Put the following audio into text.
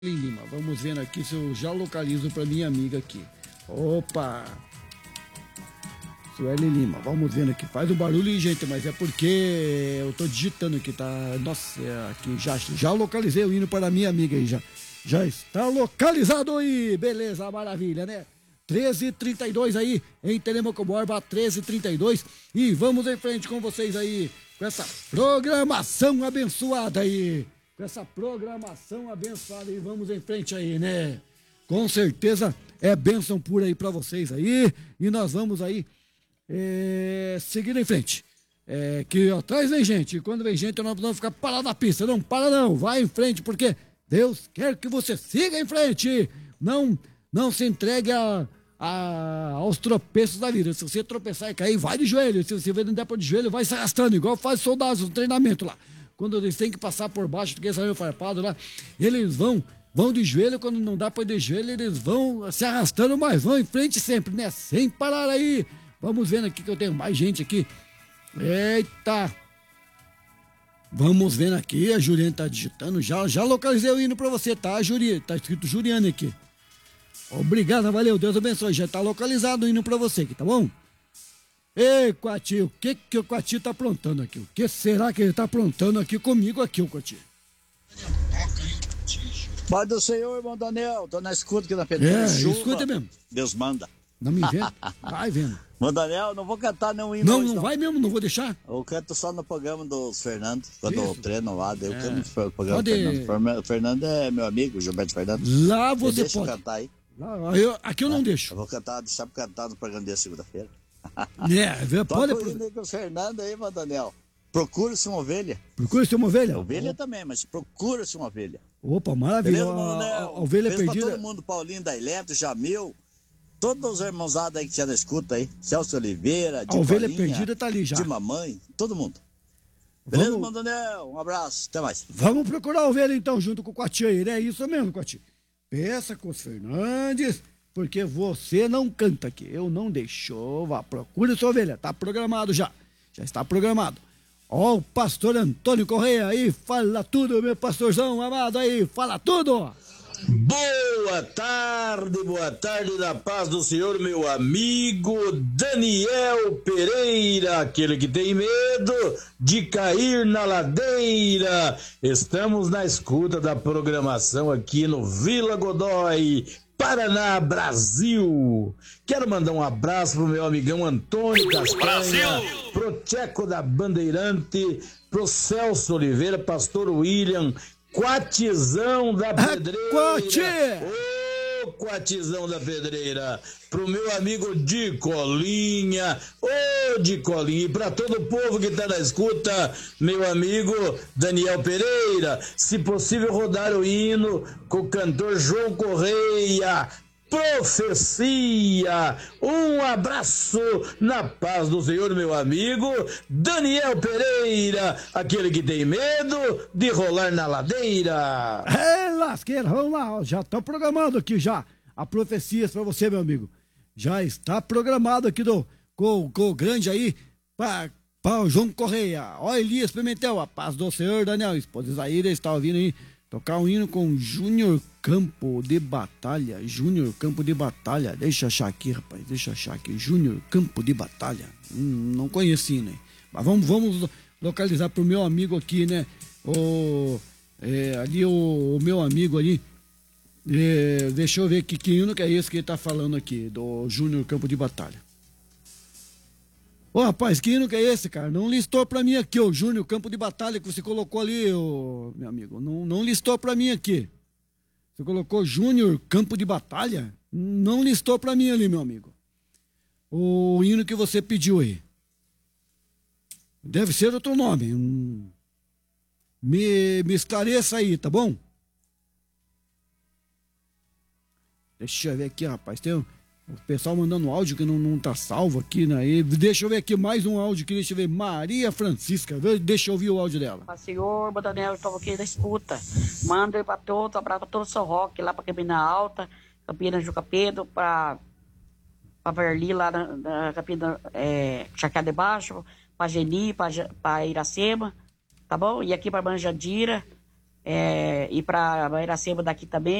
Lima. Vamos ver aqui se eu já localizo para minha amiga aqui. Opa! Sueli Lima, vamos vendo aqui. Faz um barulho, gente, mas é porque eu tô digitando aqui, tá? Nossa, aqui já localizei o hino para a minha amiga aí, já está localizado aí. Beleza, maravilha, né? 13h32 aí, em Telemaco Borba, 13h32. E vamos em frente com vocês aí, com essa programação abençoada aí. Com essa programação abençoada aí, vamos em frente aí, né? Com certeza é bênção pura aí pra vocês aí. E nós vamos aí seguir em frente. Que atrás vem gente. E quando vem gente, nós não vamos ficar parado na pista. Não para não, vai em frente, porque Deus quer que você siga em frente. Não se entregue aos tropeços da vida. Se você tropeçar e cair, vai de joelho. Se você não der por de joelho, vai se arrastando, igual faz soldados no treinamento lá. Quando eles têm que passar por baixo do que saiu farpado lá, eles vão de joelho. Quando não dá para ir de joelho, eles vão se arrastando, mas vão em frente sempre, né? Sem parar aí. Vamos vendo aqui que eu tenho mais gente aqui. Eita! Vamos vendo aqui, a Juliane tá digitando, já localizei o hino para você, tá, Juri? Tá escrito Juliane aqui. Obrigado, valeu, Deus abençoe, já tá localizado o hino para você aqui, tá bom? Ei, Coati, o que o Coati tá aprontando aqui? O que será que ele tá aprontando aqui comigo aqui, o Coati? Pai do Senhor, irmão Daniel, tô na escuta aqui na pedreira. Escuta mesmo. Deus manda. Não me vendo, vai vendo. Irmão Daniel, não vou cantar nenhum hino. Não vai mesmo, não vou deixar. Eu canto só no programa dos Fernando, quando eu treino lá, eu canto no programa Pode... do Fernando. O Fernando é meu amigo, Gilberto Fernando. Lá você deixa pode. Eu cantar aí. Aqui eu não deixo. Eu vou cantar, deixar pra cantar no programa de segunda-feira. Pode. Tô indo aí com o Fernando aí, irmão Daniel. Procura-se uma ovelha. Procura-se uma ovelha? Ovelha também, mas procura-se uma ovelha. Opa, maravilha. A ovelha perdida. Pra todo mundo, Paulinho da Eletro, Jamil, todos os irmãozados aí que tinha na escuta aí, Celso Oliveira, a ovelha perdida tá ali já. De mamãe, todo mundo. Beleza, irmão Daniel? Um abraço, até mais. Vamos procurar a ovelha então, junto com o Coati aí, né? Isso mesmo, Coati. Peça com os Fernandes, porque você não canta aqui. Eu não deixo. Vá, procure sua ovelha. Tá programado já. Já está programado. Ó, o pastor Antônio Correia aí, fala tudo, meu pastorzão amado aí, fala tudo. Boa tarde, na paz do Senhor, meu amigo Daniel Pereira, aquele que tem medo de cair na ladeira. Estamos na escuta da programação aqui no Vila Godoy, Paraná, Brasil. Quero mandar um abraço pro meu amigão Antônio Castanha, pro Tcheco da Bandeirante, pro Celso Oliveira, pastor William, Coatizão da Pedreira. Ô, Coatizão da Pedreira. Pro meu amigo Dicolinha. Ô, Dicolinha. E pra todo o povo que tá na escuta, meu amigo Daniel Pereira. Se possível, rodar o hino com o cantor João Correia. Profecia. Um abraço na paz do Senhor, meu amigo Daniel Pereira, aquele que tem medo de rolar na ladeira. Lasqueira, vamos lá, já tá programado aqui já a profecia para você, meu amigo. Já está programado aqui com o grande aí para o João Correia. Ó, Elias Pimentel, a paz do Senhor, Daniel, esposa Isaíra está ouvindo aí tocar um hino com Júnior Campo de Batalha. Júnior Campo de Batalha. Deixa eu achar aqui, rapaz. Júnior Campo de Batalha. Não conheci, né? Mas vamos localizar pro meu amigo aqui, né? Ali o meu amigo ali. Deixa eu ver que hino que é esse que ele tá falando aqui. Do Júnior Campo de Batalha. Ô, rapaz, que hino que é esse, cara? Não listou pra mim aqui, o Júnior Campo de Batalha que você colocou ali, meu amigo. Não listou pra mim aqui. Você colocou Júnior Campo de Batalha? Não listou pra mim ali, meu amigo. O hino que você pediu aí. Deve ser outro nome. Me esclareça aí, tá bom? Deixa eu ver aqui, rapaz. Tem o pessoal mandando áudio que não tá salvo aqui, né? Deixa eu ver aqui mais um áudio que deixa eu ver. Maria Francisca, deixa eu ouvir o áudio dela. Senhor, Daniel, estou aqui na escuta. Manda aí para todos, abraço para todo o seu rock, lá para Campina Alta, Campina Juca Pedro, para Verli, lá na Campina Chacara de Baixo, para Geni, para Iracema, tá bom? E aqui para Manjadira, ir para Iracema daqui também.